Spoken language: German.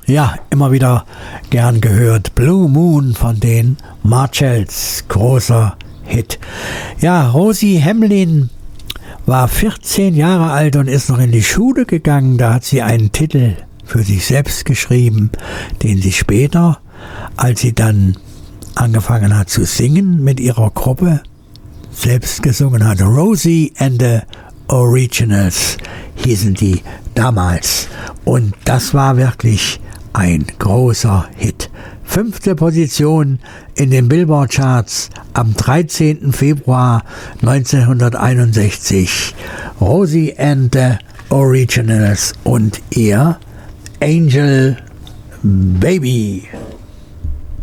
Ja, immer wieder gern gehört. Blue Moon von den Marshalls, großer Hit. Ja, Rosie Hamlin war 14 Jahre alt und ist noch in die Schule gegangen. Da hat sie einen Titel für sich selbst geschrieben, den sie später, als sie dann angefangen hat zu singen mit ihrer Gruppe, selbst gesungen hat. Rosie and the Originals hießen die damals. Und das war wirklich ein großer Hit. 5. Position in den Billboard-Charts am 13. Februar 1961. Rosie and the Originals und ihr Angel Baby.